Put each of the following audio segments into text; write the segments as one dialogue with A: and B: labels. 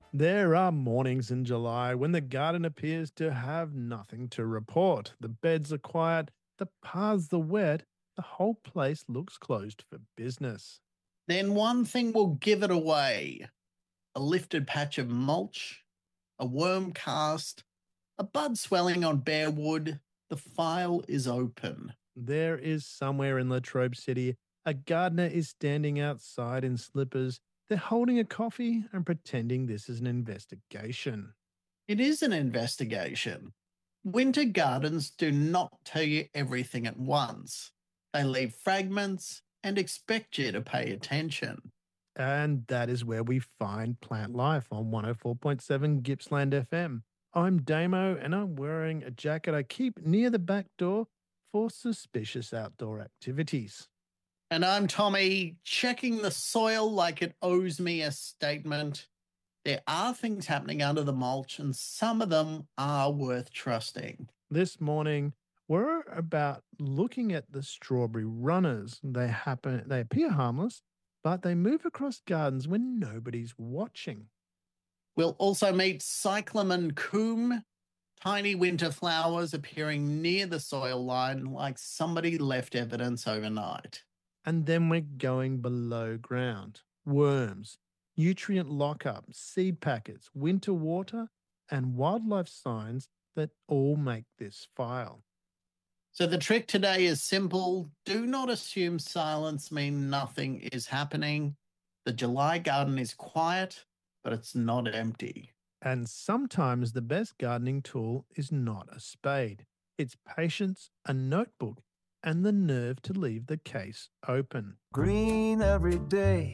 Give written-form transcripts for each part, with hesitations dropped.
A: There are mornings in July when the garden appears to have nothing to report. The beds are quiet, the paths are wet, the whole place looks closed for business.
B: Then one thing will give it away: a lifted patch of mulch, a worm cast, a bud swelling on bare wood. The file is open.
A: There is somewhere in Latrobe City, a gardener is standing outside in slippers. They're holding a coffee and pretending this is an investigation.
B: It is an investigation. Winter gardens do not tell you everything at once. They leave fragments and expect you to pay attention.
A: And that is where we find Plant Life on 104.7 Gippsland FM. I'm Damo and I'm wearing a jacket I keep near the back door for suspicious outdoor activities.
B: And I'm Tommy, checking the soil like it owes me a statement. There are things happening under the mulch, and some of them are worth trusting.
A: This morning, we're about looking at the strawberry runners. They appear harmless, but they move across gardens when nobody's watching.
B: We'll also meet cyclamen coum, tiny winter flowers appearing near the soil line like somebody left evidence overnight.
A: And then we're going below ground. Worms, nutrient lockup, seed packets, winter water, and wildlife signs that all make this file.
B: So the trick today is simple. Do not assume silence means nothing is happening. The July garden is quiet, but it's not empty.
A: And sometimes the best gardening tool is not a spade. It's patience, a notebook, and the nerve to leave the case open.
C: Green every day.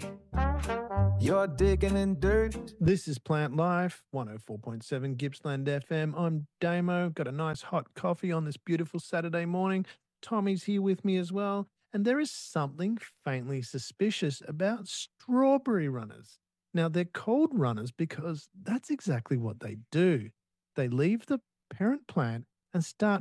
C: You're digging in dirt.
A: This is Plant Life, 104.7 Gippsland FM. I'm Damo, got a nice hot coffee on this beautiful Saturday morning. Tommy's here with me as well. And there is something faintly suspicious about strawberry runners. Now, they're called runners because that's exactly what they do. They leave the parent plant and start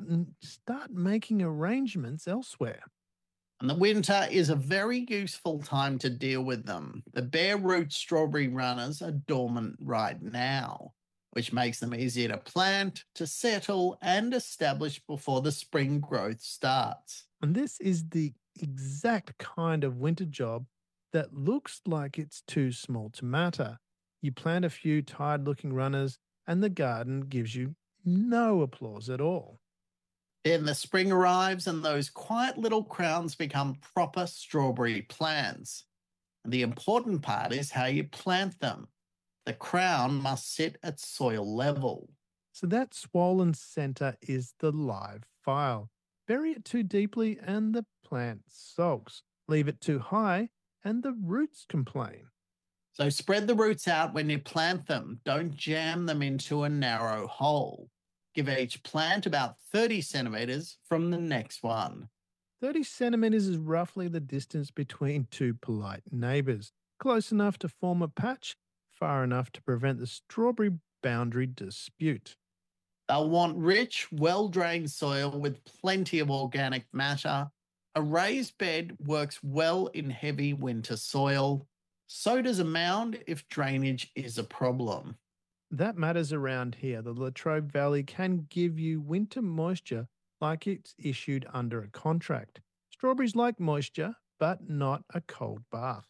A: making arrangements elsewhere.
B: And the winter is a very useful time to deal with them. The bare root strawberry runners are dormant right now, which makes them easier to plant, to settle, and establish before the spring growth starts.
A: And this is the exact kind of winter job that looks like it's too small to matter. You plant a few tired-looking runners and the garden gives you no applause at all.
B: Then the spring arrives and those quiet little crowns become proper strawberry plants. And the important part is how you plant them. The crown must sit at soil level.
A: So that swollen center is the live file. Bury it too deeply and the plant sulks. Leave it too high and the roots complain.
B: So spread the roots out when you plant them. Don't jam them into a narrow hole. Give each plant about 30 centimeters from the next one.
A: 30 centimeters is roughly the distance between two polite neighbors. Close enough to form a patch, far enough to prevent the strawberry boundary dispute.
B: They'll want rich, well-drained soil with plenty of organic matter. A raised bed works well in heavy winter soil. So does a mound if drainage is a problem.
A: That matters around here. The Latrobe Valley can give you winter moisture like it's issued under a contract. Strawberries like moisture, but not a cold bath.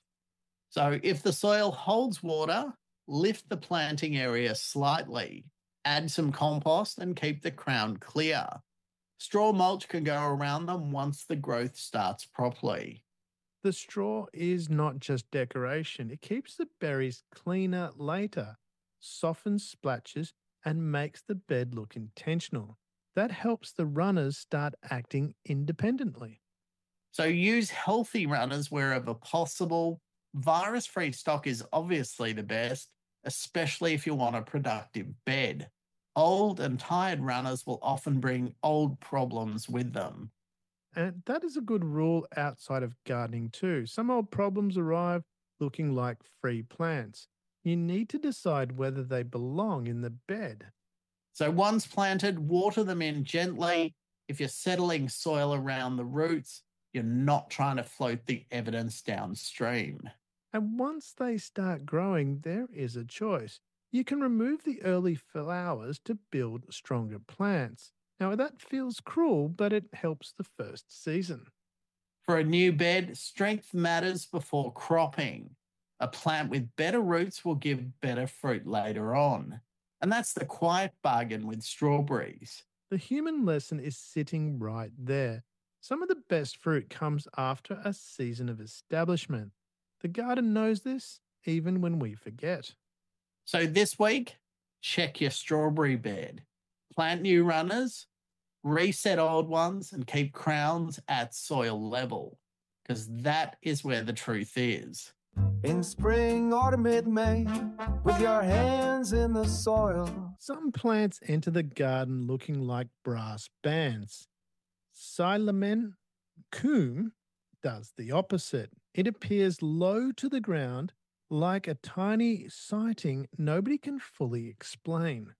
B: So if the soil holds water, lift the planting area slightly. Add some compost and keep the crown clear. Straw mulch can go around them once the growth starts properly.
A: The straw is not just decoration. It keeps the berries cleaner later, softens splashes, and makes the bed look intentional. That helps the runners start acting independently.
B: So use healthy runners wherever possible. Virus-free stock is obviously the best, especially if you want a productive bed. Old and tired runners will often bring old problems with them.
A: And that is a good rule outside of gardening too. Some old problems arrive looking like free plants. You need to decide whether they belong in the bed.
B: So once planted, water them in gently. If you're settling soil around the roots, you're not trying to float the evidence downstream.
A: And once they start growing, there is a choice. You can remove the early flowers to build stronger plants. Now, that feels cruel, but it helps the first season.
B: For a new bed, strength matters before cropping. A plant with better roots will give better fruit later on. And that's the quiet bargain with strawberries.
A: The human lesson is sitting right there. Some of the best fruit comes after a season of establishment. The garden knows this, even when we forget.
B: So this week, check your strawberry bed. Plant new runners, reset old ones, and keep crowns at soil level, because that is where the truth is.
C: In spring, autumn, mid-May, with your hands in the soil.
A: Some plants enter the garden looking like brass bands. Silamen coum does the opposite. It appears low to the ground, like a tiny sighting nobody can fully explain.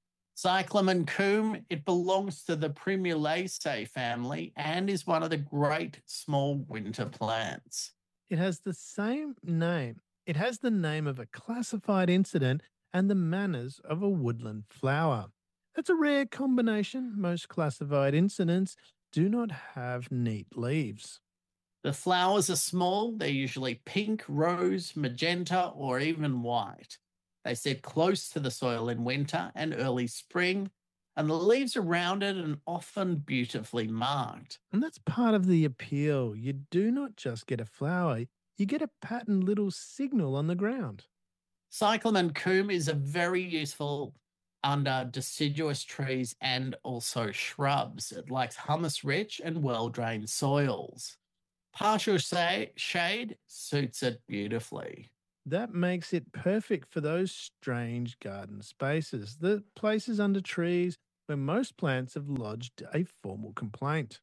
B: Cyclamen coum, it belongs to the Primulaceae family and is one of the great small winter plants.
A: It has the same name. It has the name of a classified incident and the manners of a woodland flower. That's a rare combination. Most classified incidents do not have neat leaves.
B: The flowers are small, they're usually pink, rose, magenta, or even white. They sit close to the soil in winter and early spring, and the leaves are rounded and often beautifully marked.
A: And that's part of the appeal. You do not just get a flower, you get a patterned little signal on the ground.
B: Cyclamen coum is a very useful under deciduous trees and also shrubs. It likes humus-rich and well-drained soils. Partial shade suits it beautifully.
A: That makes it perfect for those strange garden spaces, the places under trees where most plants have lodged a formal complaint.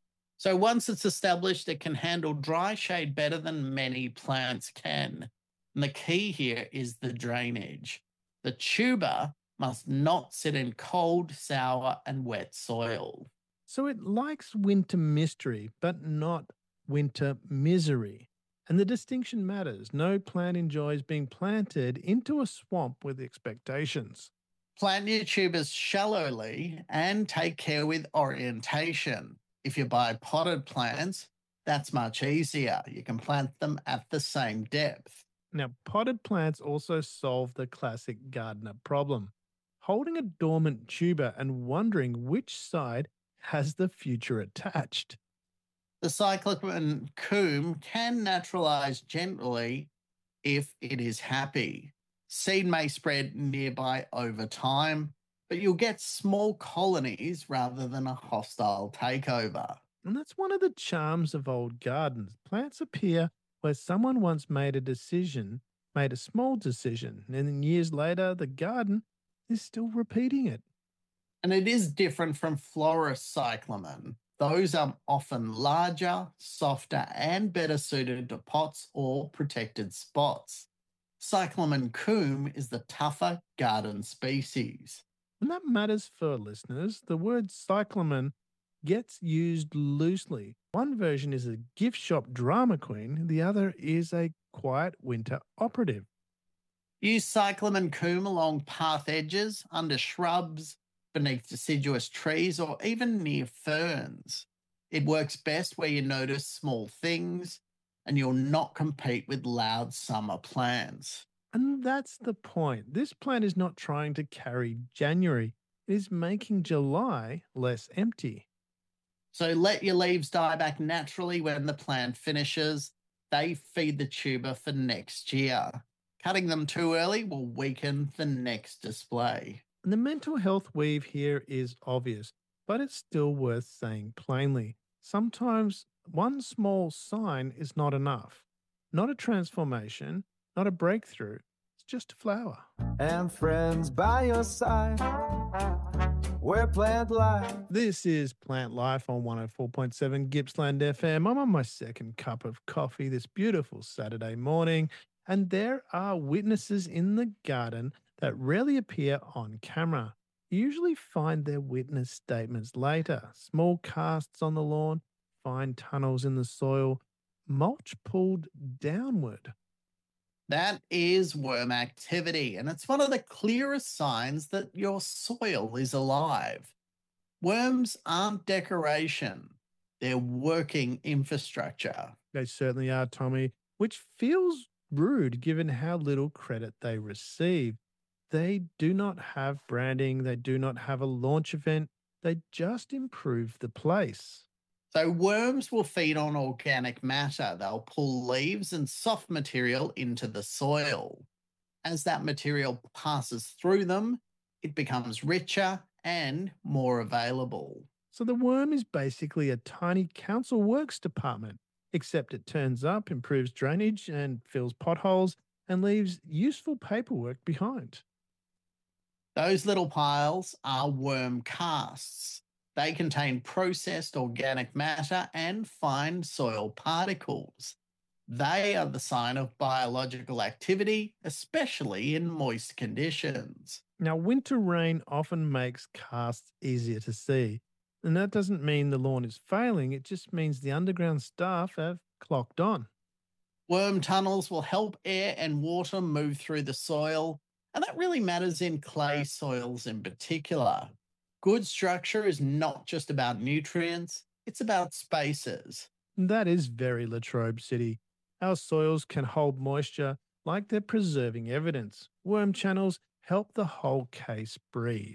B: So once it's established, it can handle dry shade better than many plants can. And the key here is the drainage. The tuber must not sit in cold, sour, and wet soil.
A: So it likes winter mystery, but not winter misery. And the distinction matters. No plant enjoys being planted into a swamp with expectations.
B: Plant your tubers shallowly and take care with orientation. If you buy potted plants, that's much easier. You can plant them at the same depth.
A: Now, potted plants also solve the classic gardener problem. Holding a dormant tuber and wondering which side has the future attached.
B: The cyclamen coum can naturalize gently if it is happy. Seed may spread nearby over time, but you'll get small colonies rather than a hostile takeover.
A: And that's one of the charms of old gardens. Plants appear where someone once made a small decision, and then years later, the garden is still repeating it.
B: And it is different from florist cyclamen. Those are often larger, softer, and better suited to pots or protected spots. Cyclamen coum is the tougher garden species.
A: And that matters for listeners. The word cyclamen gets used loosely. One version is a gift shop drama queen, the other is a quiet winter operative.
B: Use cyclamen coum along path edges, under shrubs, beneath deciduous trees, or even near ferns. It works best where you notice small things and you'll not compete with loud summer plants.
A: And that's the point. This plant is not trying to carry January, it is making July less empty.
B: So let your leaves die back naturally when the plant finishes. They feed the tuber for next year. Cutting them too early will weaken the next display.
A: And the mental health weave here is obvious, but it's still worth saying plainly. Sometimes one small sign is not enough. Not a transformation, not a breakthrough. It's just a flower.
C: And friends by your side, where plant life.
A: This is Plant Life on 104.7 Gippsland FM. I'm on my second cup of coffee this beautiful Saturday morning, and there are witnesses in the garden that rarely appear on camera. You usually find their witness statements later. Small casts on the lawn, fine tunnels in the soil, mulch pulled downward.
B: That is worm activity, and it's one of the clearest signs that your soil is alive. Worms aren't decoration, they're working infrastructure.
A: They certainly are, Tommy, which feels rude given how little credit they receive. They do not have branding, they do not have a launch event, they just improve the place.
B: So, worms will feed on organic matter. They'll pull leaves and soft material into the soil. As that material passes through them, it becomes richer and more available.
A: So the worm is basically a tiny council works department, except it turns up, improves drainage, and fills potholes and leaves useful paperwork behind.
B: Those little piles are worm casts. They contain processed organic matter and fine soil particles. They are the sign of biological activity, especially in moist conditions.
A: Now, winter rain often makes casts easier to see. And that doesn't mean the lawn is failing, it just means the underground staff have clocked on.
B: Worm tunnels will help air and water move through the soil, and that really matters in clay soils in particular. Good structure is not just about nutrients, it's about spaces.
A: And that is very Latrobe City. Our soils can hold moisture like they're preserving evidence. Worm channels help the whole case breathe.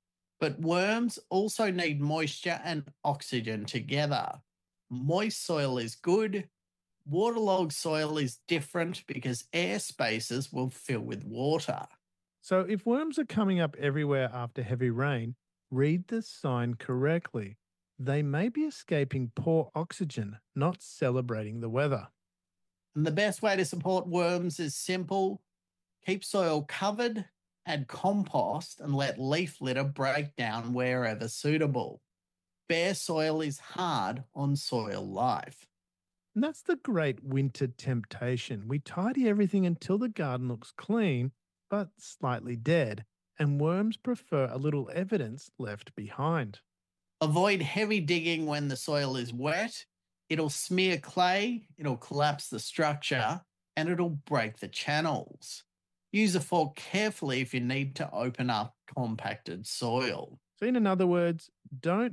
B: But worms also need moisture and oxygen together. Moist soil is good. Waterlogged soil is different because air spaces will fill with water.
A: So if worms are coming up everywhere after heavy rain, read the sign correctly. They may be escaping poor oxygen, not celebrating the weather.
B: And the best way to support worms is simple. Keep soil covered, add compost, and let leaf litter break down wherever suitable. Bare soil is hard on soil life.
A: And that's the great winter temptation. We tidy everything until the garden looks clean, but slightly dead, and worms prefer a little evidence left behind.
B: Avoid heavy digging when the soil is wet. It'll smear clay, it'll collapse the structure, and it'll break the channels. Use a fork carefully if you need to open up compacted soil.
A: So in other words, do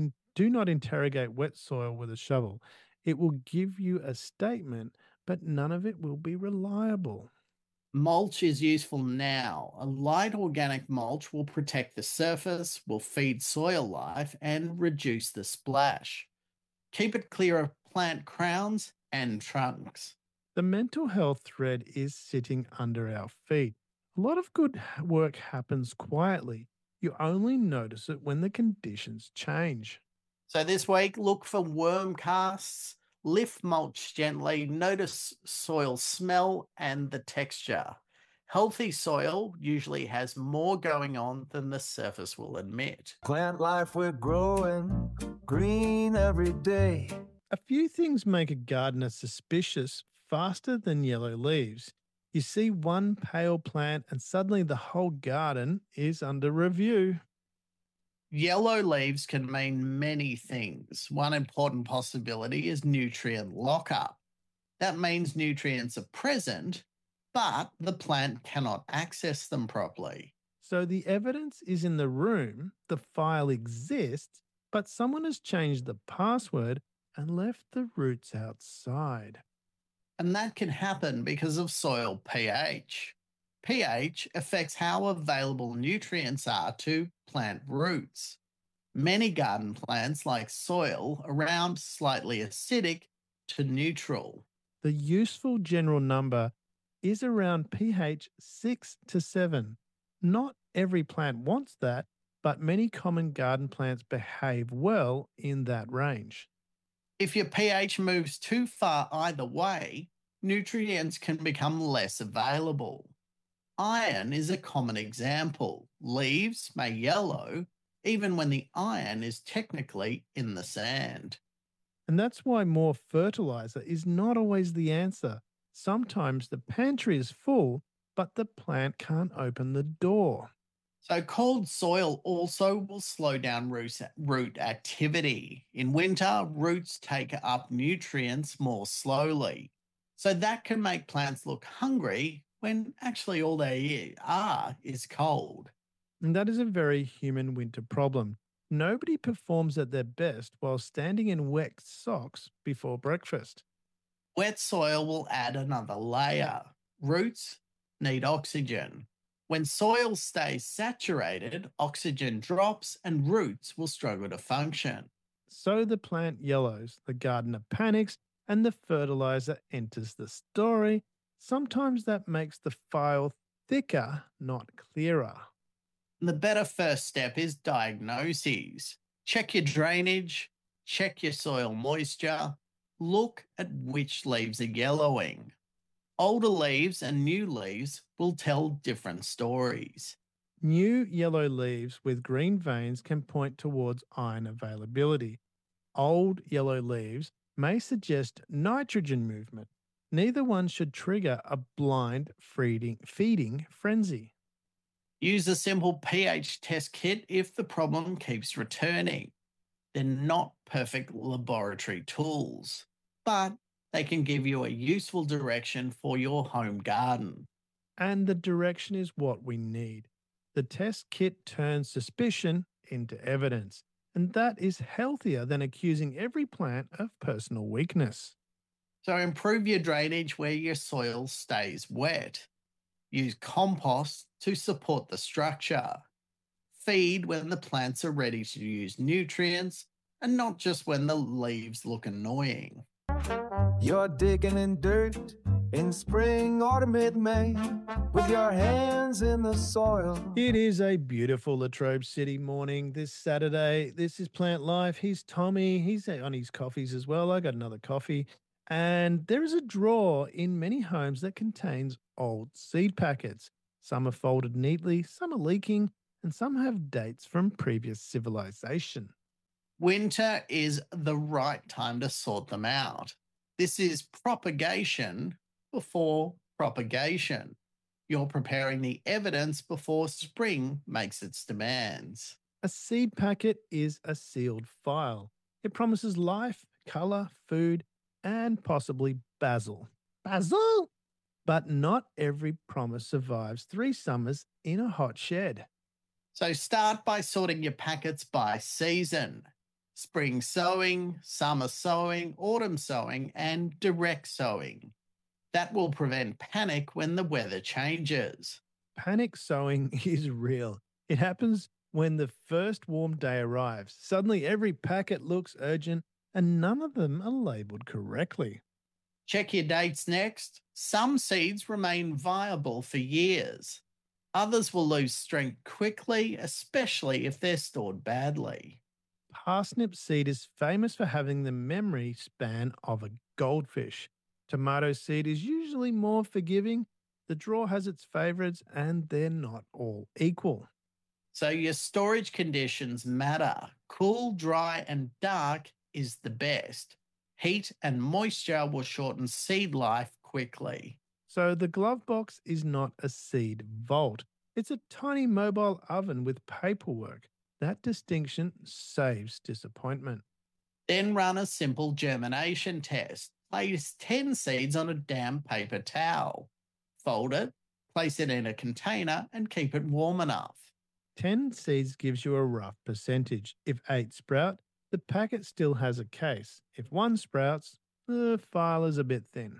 A: not interrogate wet soil with a shovel. It will give you a statement, but none of it will be reliable.
B: Mulch is useful now. A light organic mulch will protect the surface, will feed soil life, and reduce the splash. Keep it clear of plant crowns and trunks.
A: The mental health thread is sitting under our feet. A lot of good work happens quietly. You only notice it when the conditions change.
B: So this week, look for worm casts, lift mulch gently, notice soil smell and the texture. Healthy soil usually has more going on than the surface will admit.
C: Plant life, we're growing green every day.
A: A few things make a gardener suspicious faster than yellow leaves. You see one pale plant and suddenly the whole garden is under review.
B: Yellow leaves can mean many things. One important possibility is nutrient lockup. That means nutrients are present, but the plant cannot access them properly.
A: So the evidence is in the room, the file exists, but someone has changed the password and left the roots outside.
B: And that can happen because of soil pH. pH affects how available nutrients are to plant roots. Many garden plants like soil around slightly acidic to neutral.
A: The useful general number is around pH 6 to 7. Not every plant wants that, but many common garden plants behave well in that range.
B: If your pH moves too far either way, nutrients can become less available. Iron is a common example. Leaves may yellow even when the iron is technically in the sand.
A: And that's why more fertilizer is not always the answer. Sometimes the pantry is full, but the plant can't open the door.
B: So cold soil also will slow down root activity. In winter, roots take up nutrients more slowly. So that can make plants look hungry when actually all they are is cold.
A: And that is a very human winter problem. Nobody performs at their best while standing in wet socks before breakfast.
B: Wet soil will add another layer. Roots need oxygen. When soil stays saturated, oxygen drops and roots will struggle to function.
A: So the plant yellows, the gardener panics, and the fertilizer enters the story. Sometimes that makes the file thicker, not clearer.
B: The better first step is diagnoses. Check your drainage, check your soil moisture, look at which leaves are yellowing. Older leaves and new leaves will tell different stories.
A: New yellow leaves with green veins can point towards iron availability. Old yellow leaves may suggest nitrogen movement. Neither one should trigger a blind feeding frenzy.
B: Use a simple pH test kit if the problem keeps returning. They're not perfect laboratory tools, but they can give you a useful direction for your home garden.
A: And the direction is what we need. The test kit turns suspicion into evidence, and that is healthier than accusing every plant of personal weakness.
B: So improve your drainage where your soil stays wet. Use compost to support the structure. Feed when the plants are ready to use nutrients and not just when the leaves look annoying.
C: You're digging in dirt in spring, autumn, mid-May with your hands in the soil.
A: It is a beautiful Latrobe City morning this Saturday. This is Plant Life. He's Tommy. He's on his coffees as well. I got another coffee. And there is a drawer in many homes that contains old seed packets. Some are folded neatly, some are leaking, and some have dates from previous civilization.
B: Winter is the right time to sort them out. This is propagation before propagation. You're preparing the evidence before spring makes its demands.
A: A seed packet is a sealed file. It promises life, colour, food, and possibly basil. Basil? But not every promise survives 3 summers in a hot shed.
B: So start by sorting your packets by season. Spring sowing, summer sowing, autumn sowing, and direct sowing. That will prevent panic when the weather changes.
A: Panic sowing is real. It happens when the first warm day arrives. Suddenly every packet looks urgent and none of them are labelled correctly.
B: Check your dates next. Some seeds remain viable for years. Others will lose strength quickly, especially if they're stored badly.
A: Parsnip seed is famous for having the memory span of a goldfish. Tomato seed is usually more forgiving. The drawer has its favourites and they're not all equal.
B: So your storage conditions matter. Cool, dry, and dark is the best. Heat and moisture will shorten seed life quickly.
A: So the glove box is not a seed vault. It's a tiny mobile oven with paperwork. That distinction saves disappointment.
B: Then run a simple germination test. Place 10 seeds on a damp paper towel. Fold it, place it in a container, and keep it warm enough.
A: 10 seeds gives you a rough percentage. If 8 sprout, the packet still has a case. If 1 sprouts, the file is a bit thin.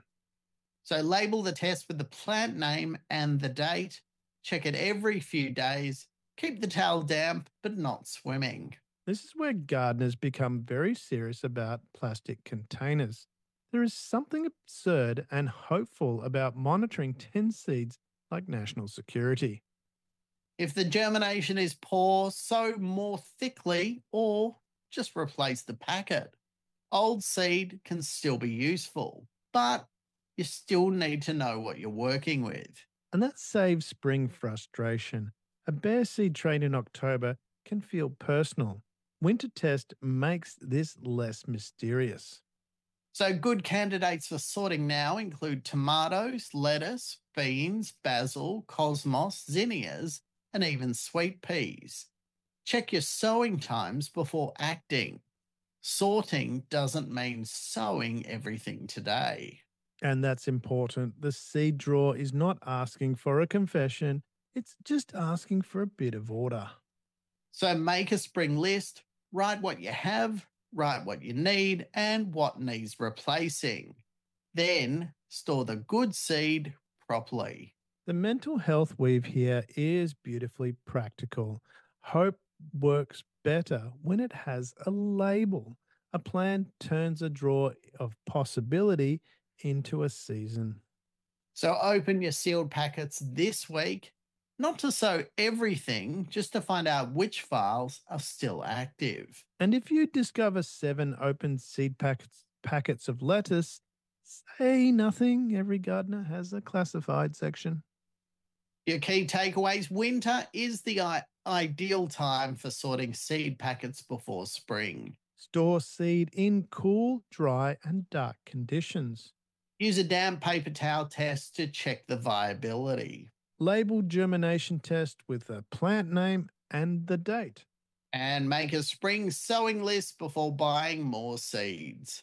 B: So label the test with the plant name and the date. Check it every few days. Keep the towel damp, but not swimming.
A: This is where gardeners become very serious about plastic containers. There is something absurd and hopeful about monitoring 10 seeds like national security.
B: If the germination is poor, sow more thickly or just replace the packet. Old seed can still be useful, but you still need to know what you're working with.
A: And that saves spring frustration. A bare seed trade in October can feel personal. Winter test makes this less mysterious.
B: So good candidates for sorting now include tomatoes, lettuce, beans, basil, cosmos, zinnias, and even sweet peas. Check your sowing times before acting. Sorting doesn't mean sowing everything today.
A: And that's important. The seed drawer is not asking for a confession, it's just asking for a bit of order.
B: So make a spring list, write what you have, write what you need, and what needs replacing. Then store the good seed properly.
A: The mental health weave here is beautifully practical. Hope works better when it has a label. A plan turns a drawer of possibility into a season.
B: So open your sealed packets this week, not to sow everything, just to find out which files are still active.
A: And if you discover 7 open seed packets of lettuce, say nothing. Every gardener has a classified section.
B: Your key takeaways: winter is the ideal time for sorting seed packets before spring.
A: Store seed in cool, dry, and dark conditions.
B: Use a damp paper towel test to check the viability.
A: Label germination test with a plant name and the date.
B: And make a spring sowing list before buying more seeds.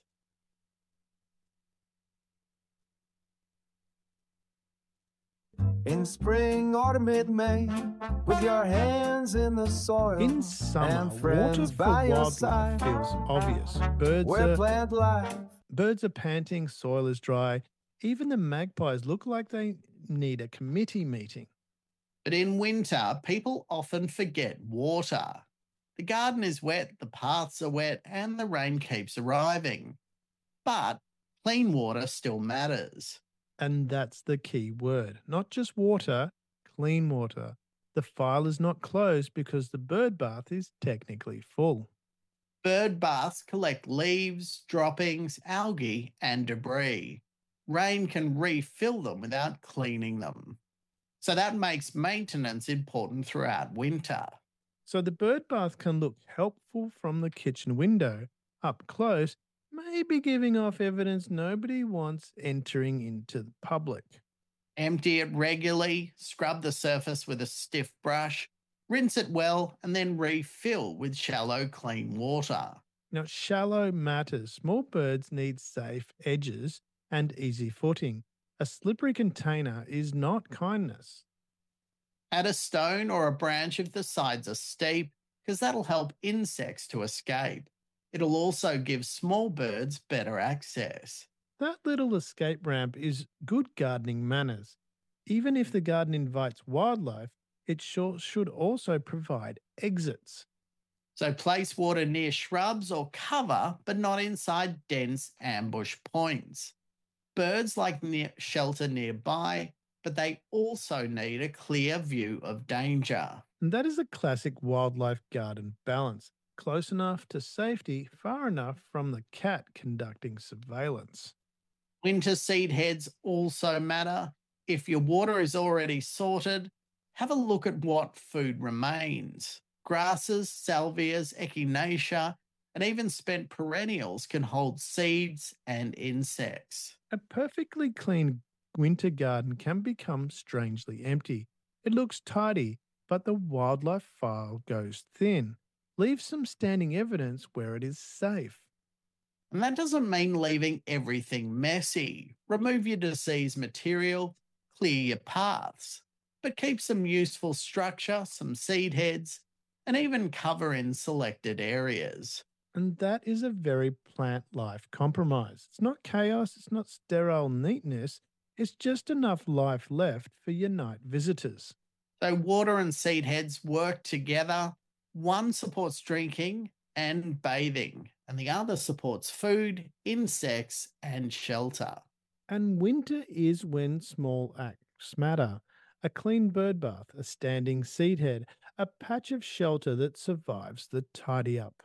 C: In spring, autumn, mid-May, with your hands in the soil.
A: In summer,
C: and
A: water
C: friends
A: for
C: by your
A: wildlife
C: side.
A: feels obvious.
C: Where plant life.
A: Birds are panting, soil is dry. Even the magpies look like they need a committee meeting.
B: But in winter, people often forget water. The garden is wet, the paths are wet, and the rain keeps arriving. But clean water still matters.
A: And that's the key word. Not just water, clean water. The file is not closed because the bird bath is technically full.
B: Bird baths collect leaves, droppings, algae, and debris. Rain can refill them without cleaning them. So that makes maintenance important throughout winter.
A: So the bird bath can look helpful from the kitchen window. Up close, maybe giving off evidence nobody wants entering into the public.
B: Empty it regularly, scrub the surface with a stiff brush, rinse it well, and then refill with shallow, clean water.
A: Now, shallow matters. Small birds need safe edges and easy footing. A slippery container is not kindness.
B: Add a stone or a branch if the sides are steep, because that'll help insects to escape. It'll also give small birds better access.
A: That little escape ramp is good gardening manners. Even if the garden invites wildlife, it should also provide exits.
B: So place water near shrubs or cover, but not inside dense ambush points. Birds like shelter nearby, but they also need a clear view of danger.
A: And that is a classic wildlife garden balance. Close enough to safety, far enough from the cat conducting surveillance.
B: Winter seed heads also matter. If your water is already sorted, have a look at what food remains. Grasses, salvias, echinacea, and even spent perennials can hold seeds and insects.
A: A perfectly clean winter garden can become strangely empty. It looks tidy, but the wildlife file goes thin. Leave some standing evidence where it is safe.
B: And that doesn't mean leaving everything messy. Remove your diseased material, clear your paths, but keep some useful structure, some seed heads, and even cover in selected areas.
A: And that is a very plant life compromise. It's not chaos, it's not sterile neatness, it's just enough life left for your night visitors.
B: So water and seed heads work together. One supports drinking and bathing, and the other supports food, insects, and shelter.
A: And winter is when small acts matter. A clean bird bath, a standing seed head, a patch of shelter that survives the tidy up.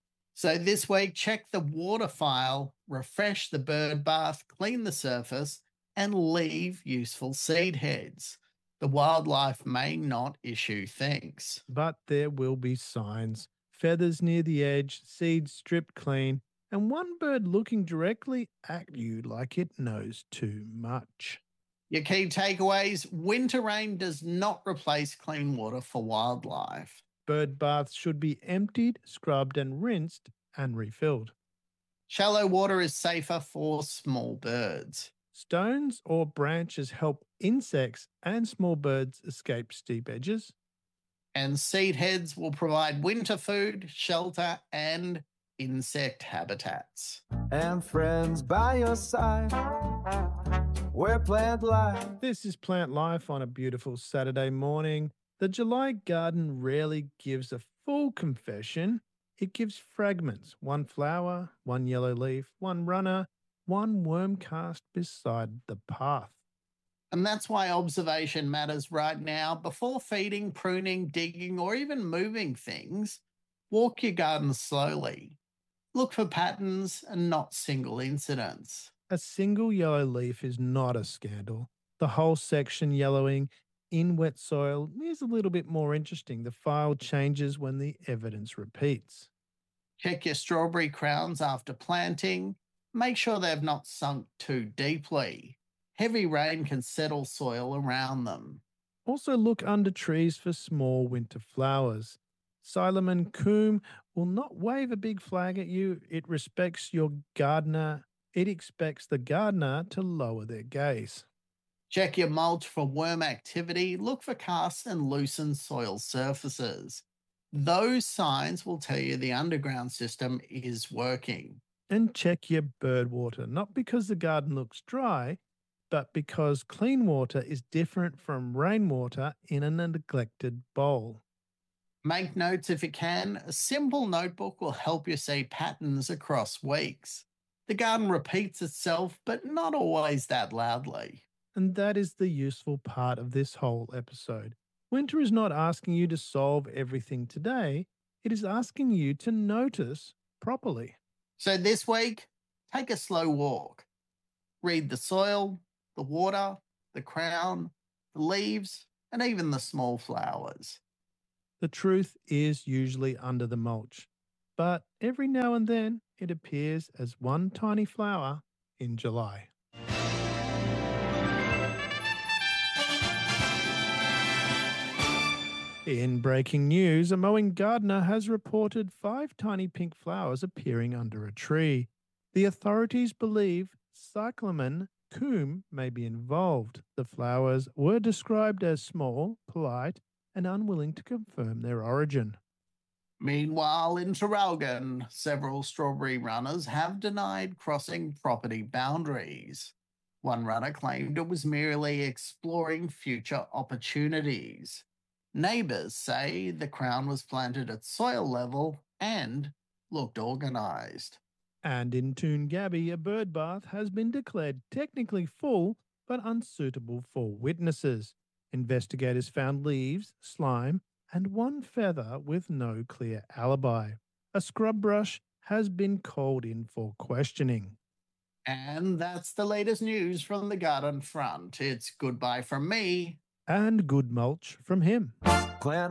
B: So this week, check the water file, refresh the bird bath, clean the surface, and leave useful seed heads. The wildlife may not issue thanks.
A: But there will be signs. Feathers near the edge, seeds stripped clean, and one bird looking directly at you like it knows too much.
B: Your key takeaways: winter rain does not replace clean water for wildlife.
A: Bird baths should be emptied, scrubbed, and rinsed and refilled.
B: Shallow water is safer for small birds.
A: Stones or branches help insects and small birds escape steep edges.
B: And seed heads will provide winter food, shelter, and insect habitats.
C: And friends by your side, we're Plant Life.
A: This is Plant Life on a beautiful Saturday morning. The July garden rarely gives a full confession. It gives fragments: one flower, one yellow leaf, one runner, one worm cast beside the path.
B: And that's why observation matters right now. Before feeding, pruning, digging, or even moving things, walk your garden slowly. Look for patterns and not single incidents.
A: A single yellow leaf is not a scandal. The whole section yellowing in wet soil is a little bit more interesting. The file changes when the evidence repeats.
B: Check your strawberry crowns after planting. Make sure they've not sunk too deeply. Heavy rain can settle soil around them.
A: Also look under trees for small winter flowers. Siloam coum will not wave a big flag at you. It respects your gardener. It expects the gardener to lower their gaze.
B: Check your mulch for worm activity. Look for casts and loosened soil surfaces. Those signs will tell you the underground system is working.
A: And check your bird water, not because the garden looks dry, but because clean water is different from rainwater in a neglected bowl.
B: Make notes if you can. A simple notebook will help you see patterns across weeks. The garden repeats itself, but not always that loudly.
A: And that is the useful part of this whole episode. Winter is not asking you to solve everything today. It is asking you to notice properly.
B: So this week, take a slow walk. Read the soil, the water, the crown, the leaves, and even the small flowers.
A: The truth is usually under the mulch, but every now and then it appears as one tiny flower in July. In breaking news, a mowing gardener has reported 5 tiny pink flowers appearing under a tree. The authorities believe Cyclamen coum may be involved. The flowers were described as small, polite, and unwilling to confirm their origin.
B: Meanwhile, in Traralgon, several strawberry runners have denied crossing property boundaries. One runner claimed it was merely exploring future opportunities. Neighbours say the crown was planted at soil level and looked organised.
A: And in Toongabbie, a bird bath has been declared technically full but unsuitable for witnesses. Investigators found leaves, slime, and one feather with no clear alibi. A scrub brush has been called in for questioning.
B: And that's the latest news from the garden front. It's goodbye from me.
A: And good mulch from him.
C: Plant